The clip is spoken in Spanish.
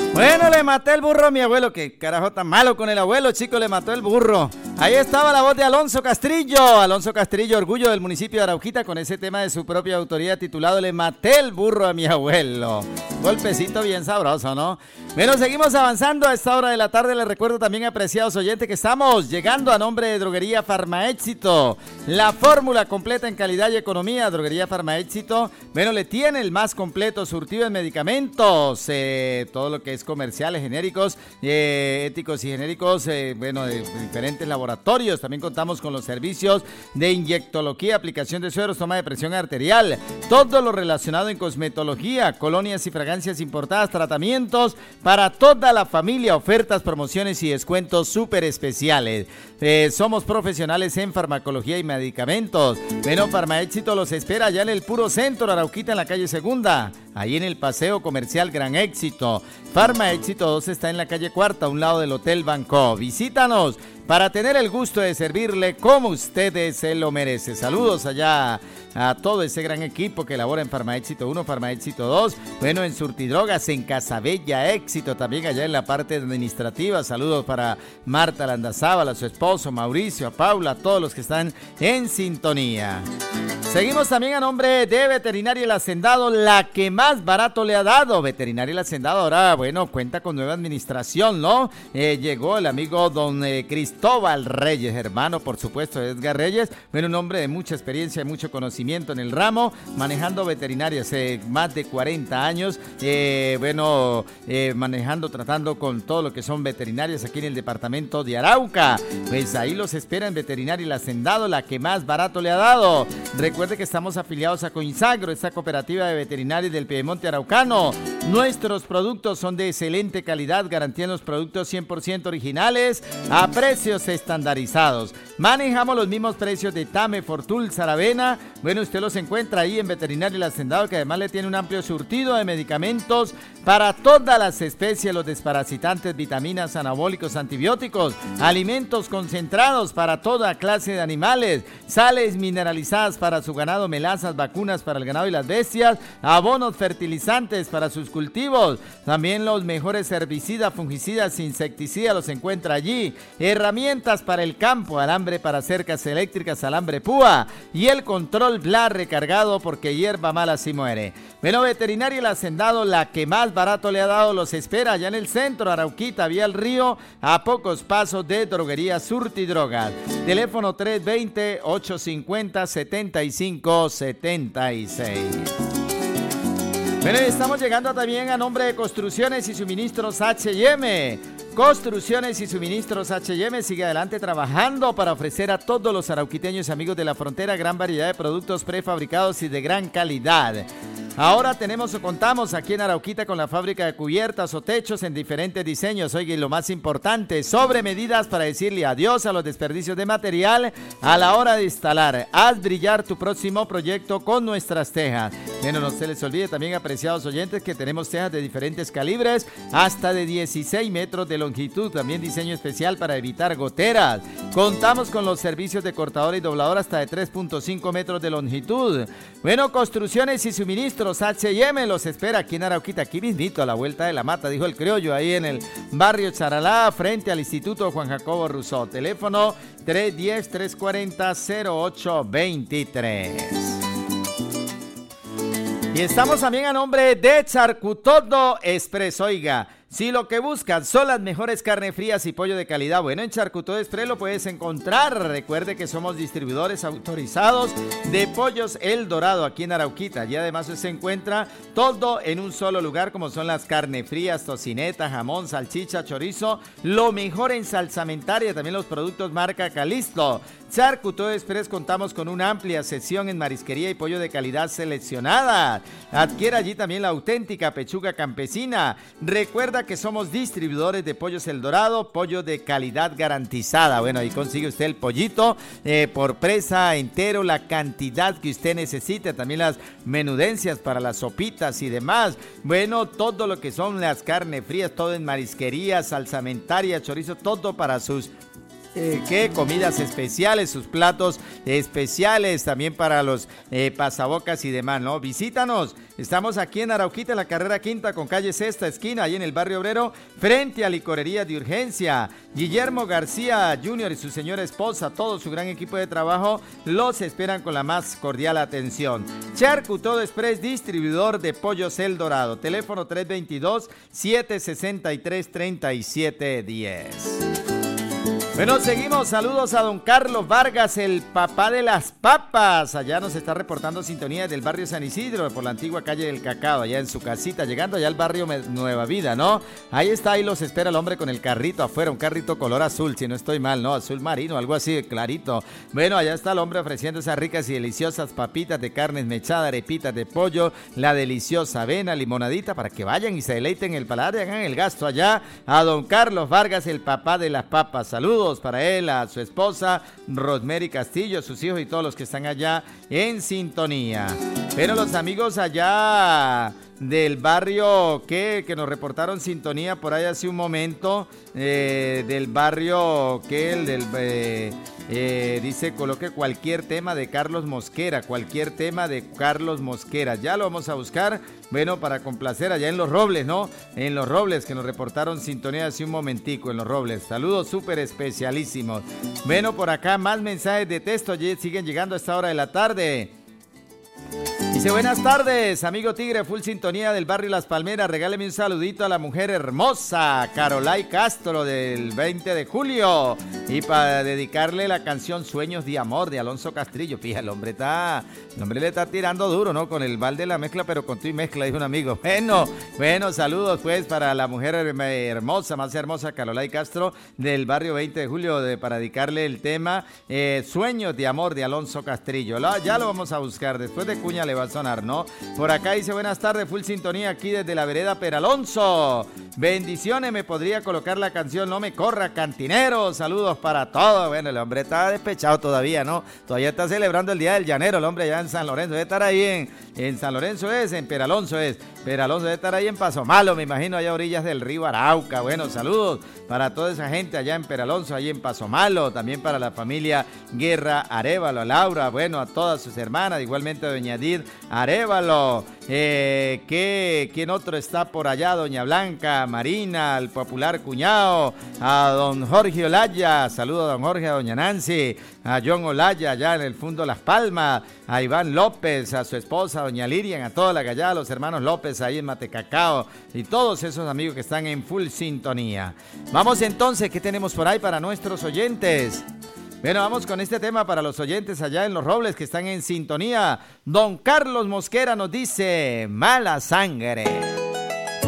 Bueno, le maté el burro a mi abuelo. Qué carajo tan malo con el abuelo, chico, le mató el burro. Ahí estaba la voz de Alonso Castrillo. Alonso Castrillo, orgullo del municipio de Arauquita, con ese tema de su propia autoría titulado Le maté el burro a mi abuelo. Golpecito bien sabroso, ¿no? Bueno, seguimos avanzando a esta hora de la tarde. Les recuerdo también, apreciados oyentes, que estamos llegando a nombre de Droguería Farmaéxito. La fórmula completa en calidad y economía. Droguería Farmaéxito, bueno, le tiene el más completo surtido en medicamentos. Todo lo que es comerciales, genéricos, éticos y genéricos, bueno, de diferentes laboratorios. También contamos con los servicios de inyectología, aplicación de sueros, toma de presión arterial, todo lo relacionado en cosmetología, colonias y fragancias importadas, tratamientos para toda la familia, ofertas, promociones y descuentos súper especiales. Somos profesionales en farmacología y medicamentos. Bueno, Farmaéxito los espera allá en el puro centro, Arauquita, en la calle Segunda, ahí en el Paseo Comercial Gran Éxito. Farmaéxito 2 está en la calle Cuarta, a un lado del Hotel Banco. Visítanos para tener el gusto de servirle como ustedes se lo merece. Saludos allá a todo ese gran equipo que labora en Farmaéxito 1, Farmaéxito 2, bueno, en Surtidrogas, en Casabella Éxito, también allá en la parte administrativa. Saludos para Marta Landazábal, a su esposo Mauricio, a Paula, a todos los que están en sintonía. Seguimos también a nombre de Veterinaria El Hacendado, la que más barato le ha dado. Veterinaria El Hacendado ahora, bueno, cuenta con nueva administración, ¿no? Llegó el amigo don Cristóbal Reyes, hermano, por supuesto, de Edgar Reyes. Bueno, un hombre de mucha experiencia y mucho conocimiento en el ramo, manejando veterinaria hace más de 40 años. Manejando, tratando con todo lo que son veterinarias aquí en el departamento de Arauca. Pues ahí los espera en Veterinaria El Hacendado, la que más barato le ha dado. Recuerde que estamos afiliados a Coinsagro, esta cooperativa de veterinarios del Piedemonte araucano. Nuestros productos son de excelente calidad, garantía en los productos 100% originales a precios estandarizados. Manejamos los mismos precios de Tame, Fortul, Saravena. Bueno, usted los encuentra ahí en Veterinaria El Hacendado, que además le tiene un amplio surtido de medicamentos para todas las especies, los desparasitantes, vitaminas, anabólicos, antibióticos, alimentos concentrados para toda clase de animales, sales mineralizadas para su ganado, melazas, vacunas para el ganado y las bestias, abonos fertilizantes para sus cultivos, también los mejores herbicidas, fungicidas, insecticidas los encuentra allí, herramientas para el campo, alambre para cercas eléctricas, alambre púa y el control BLA recargado, porque hierba mala sí muere. Bueno, Veterinaria El Hacendado, la que más barato le ha dado, los espera allá en el centro, Arauquita, vía el río, a pocos pasos de Droguería Surtidrogas. Teléfono 320-850-7576. Bueno, estamos llegando también a nombre de Construcciones y Suministros H&M. Construcciones y Suministros H&M sigue adelante trabajando para ofrecer a todos los arauquiteños amigos de la frontera gran variedad de productos prefabricados y de gran calidad. Ahora contamos aquí en Arauquita con la fábrica de cubiertas o techos en diferentes diseños. Oiga, y lo más importante, sobre medidas para decirle adiós a los desperdicios de material a la hora de instalar. Haz brillar tu próximo proyecto con nuestras tejas. Bueno, no se les olvide también, apreciados oyentes, que tenemos tejas de diferentes calibres, hasta de 16 metros de longitud. También diseño especial para evitar goteras. Contamos con los servicios de cortador y doblador hasta de 3.5 metros de longitud. Bueno, Construcciones y Suministros H&M los espera aquí en Arauquita, aquí mismito a la vuelta de la mata, dijo el criollo, ahí en el barrio Charalá, frente al Instituto Juan Jacobo Rousseau. Teléfono 310-340-0823. Y estamos también a nombre de Charcutodo Express. Oiga, si lo que buscan son las mejores carnes frías y pollo de calidad, bueno, en Charcutodo Express lo puedes encontrar. Recuerde que somos distribuidores autorizados de Pollos El Dorado aquí en Arauquita. Y además se encuentra todo en un solo lugar, como son las carnes frías, tocineta, jamón, salchicha, chorizo, lo mejor en salsamentaria, también los productos marca Calisto. Charcutodo Express contamos con una amplia sección en marisquería y pollo de calidad seleccionada. Adquiera allí también la auténtica pechuga campesina. Recuerda que somos distribuidores de Pollos El Dorado, pollo de calidad garantizada. Bueno, ahí consigue usted el pollito por presa entero, la cantidad que usted necesite, también las menudencias para las sopitas y demás. Bueno, todo lo que son las carnes frías, todo en marisquería, salsamentaria, chorizo, todo para sus ¿qué? Comidas especiales, sus platos especiales también para los pasabocas y demás, ¿no? Visítanos, estamos aquí en Arauquita, en la carrera quinta con calle Sexta esquina, ahí en el barrio obrero, frente a Licorería de Urgencia. Guillermo García Jr. y su señora esposa, todo su gran equipo de trabajo, los esperan con la más cordial atención. Charcutodo Express, distribuidor de pollos El Dorado, teléfono 322-763-3710. Bueno, seguimos. Saludos a don Carlos Vargas, el papá de las papas. Allá nos está reportando sintonía del barrio San Isidro, por la antigua calle del Cacao, allá en su casita, llegando allá al barrio Nueva Vida, ¿no? Ahí está, ahí los espera el hombre con el carrito afuera, un carrito color azul, si no estoy mal, ¿no? Azul marino, algo así, clarito. Bueno, allá está el hombre ofreciendo esas ricas y deliciosas papitas de carne mechada, arepitas de pollo, la deliciosa avena, limonadita, para que vayan y se deleiten el paladar y hagan el gasto allá a don Carlos Vargas, el papá de las papas. Saludos para él, a su esposa Rosemary Castillo, a sus hijos y todos los que están allá en sintonía. Pero los amigos allá del barrio que nos reportaron sintonía por ahí hace un momento, del barrio dice coloque cualquier tema de Carlos Mosquera, cualquier tema de Carlos Mosquera, ya lo vamos a buscar, bueno, para complacer allá en Los Robles, ¿no? En Los Robles, que nos reportaron sintonía hace un momentico en Los Robles. Saludos súper especialísimos. Bueno, por acá más mensajes de texto siguen llegando a esta hora de la tarde. Dice, buenas tardes, amigo Tigre, full sintonía del barrio Las Palmeras. Regáleme un saludito a la mujer hermosa, Carolay Castro, del 20 de julio. Y para dedicarle la canción Sueños de Amor de Alonso Castrillo. Fíjate, el hombre le está tirando duro, ¿no? Con el balde de la mezcla, pero con tu y mezcla, dijo un amigo. Bueno, saludos pues para la mujer hermosa, más hermosa, Carolay Castro, del barrio 20 de julio, para dedicarle el tema Sueños de Amor de Alonso Castrillo. Ya lo vamos a buscar, después de cuña le va a sonar, ¿no? Por acá dice, buenas tardes, full sintonía aquí desde la vereda Peralonso. Bendiciones, me podría colocar la canción No me corra, cantinero. Saludos para todos. Bueno, el hombre está despechado todavía, ¿no? Todavía está celebrando el Día del Llanero, el hombre allá en San Lorenzo. Debe estar ahí en San Lorenzo en Peralonso Peralonso debe estar ahí en Paso Malo, me imagino, allá a orillas del río Arauca. Bueno, saludos para toda esa gente allá en Peralonso, allí en Paso Malo. También para la familia Guerra Arévalo, a Laura, bueno, a todas sus hermanas, igualmente a doña Edith Arévalo. ¿Quién otro está por allá? Doña Blanca, Marina, el popular cuñado, a don Jorge Olaya, saludos a don Jorge, a doña Nancy, a John Olaya allá en el Fundo Las Palmas, a Iván López, a su esposa, doña Lirian, a toda la gallada, a los hermanos López ahí en Matecacao y todos esos amigos que están en full sintonía. Vamos entonces, ¿qué tenemos por ahí para nuestros oyentes? Bueno, vamos con este tema para los oyentes allá en Los Robles que están en sintonía. Don Carlos Mosquera nos dice, Mala Sangre.